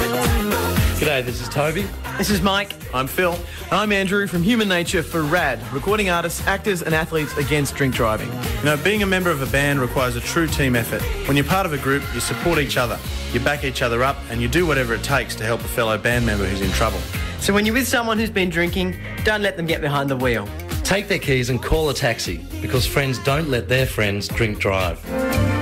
G'day, this is Toby. This is Mike. I'm Phil. I'm Andrew from Human Nature for RAD, recording artists, actors and athletes against drink driving. You know, being a member of a band requires a true team effort. When you're part of a group, you support each other, you back each other up, and you do whatever it takes to help a fellow band member who's in trouble. So when you're with someone who's been drinking, don't let them get behind the wheel. Take their keys and call a taxi, because friends don't let their friends drink drive.